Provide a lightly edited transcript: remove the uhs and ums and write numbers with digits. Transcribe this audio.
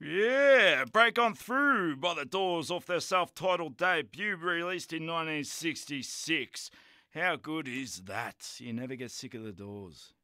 Yeah, Break On Through by The Doors off their self-titled debut released in 1966. How good is that? You never get sick of The Doors.